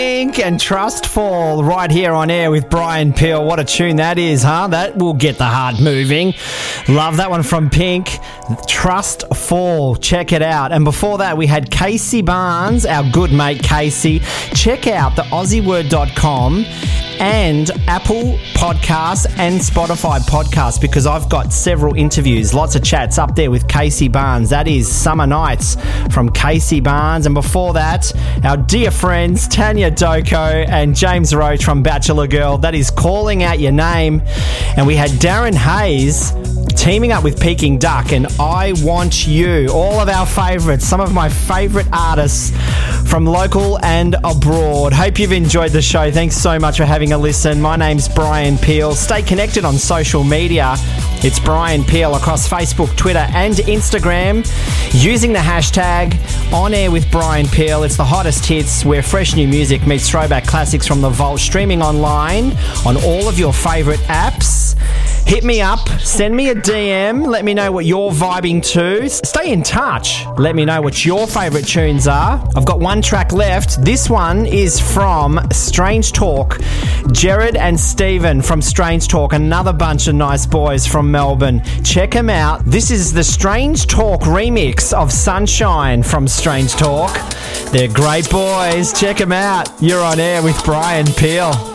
Pink and Trustfall right here on air with Brian Peel. What a tune that is, huh? That will get the heart moving. Love that one from Pink. Trustfall. Check it out. And before that, we had Casey Barnes, our good mate Casey. Check out the AussieWord.com and Apple Podcasts and Spotify Podcasts, because I've got several interviews, lots of chats up there with Casey Barnes. That is Summer Nights from Casey Barnes. And before that, our dear friends Tanya Doko and James Roach from Bachelor Girl. That is Calling Out Your Name. And we had Darren Hayes teaming up with Peking Duck and I Want You. All of our favourites, some of my favourite artists from local and abroad. Hope you've enjoyed the show. Thanks so much for having a listen. My name's Brian Peel. Stay connected on social media. It's Brian Peel across Facebook, Twitter and Instagram using the hashtag On Air with Brian Peel. It's the hottest hits where fresh new music meets throwback classics from the vault, streaming online on all of your favourite apps. Hit me up, send me a DM, let me know what you're vibing to. Stay in touch. Let me know what your favourite tunes are. I've got one track left. This one is from Strange Talk. Jared and Stephen from Strange Talk, another bunch of nice boys from Melbourne. Check them out. This is the Strange Talk remix of Sunshine from Strange Talk. They're great boys. Check them out. You're on air with Brian Peel.